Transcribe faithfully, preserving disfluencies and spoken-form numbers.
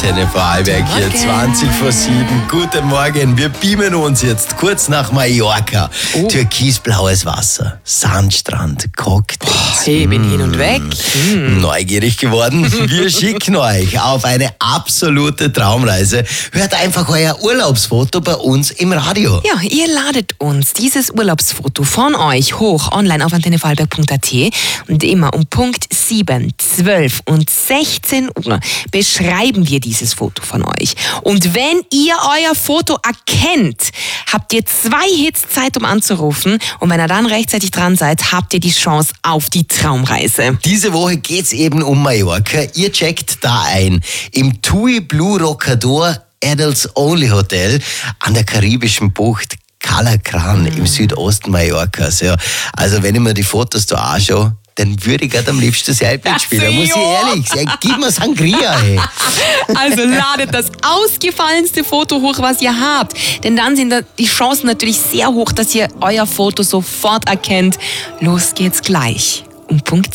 Antenne Vorarlberg hier, zwanzig vor sieben. Guten Morgen, wir beamen uns jetzt kurz nach Mallorca. Oh. Türkisblaues Wasser, Sandstrand, Cocktails. Oh, hey, bin hin und weg. Mm. Neugierig geworden? Wir schicken euch auf eine absolute Traumreise. Hört einfach euer Urlaubsfoto bei uns im Radio. Ja, ihr ladet uns dieses Urlaubsfoto von euch hoch online auf antenne vorarlberg punkt a t und immer um Punkt sieben, zwölf und sechzehn Uhr beschreiben wir dieses Foto von euch. Und wenn ihr euer Foto erkennt, habt ihr zwei Hits Zeit, um anzurufen. Und wenn ihr dann rechtzeitig dran seid, habt ihr die Chance auf die Traumreise. Diese Woche geht's eben um Mallorca. Ihr checkt da ein im TUI Blue Rocador Adults Only Hotel an der karibischen Bucht Calacran im Südosten Mallorcas. Ja. Also wenn ich mir die Fotos da anschaue, dann würde ich gerade am liebsten selbst mitspielen. Muss ich ehrlich sagen. Gib mir Sangria, ey. Also ladet das ausgefallenste Foto hoch, was ihr habt. Denn dann sind da die Chancen natürlich sehr hoch, dass ihr euer Foto sofort erkennt. Los geht's gleich. Um Punkt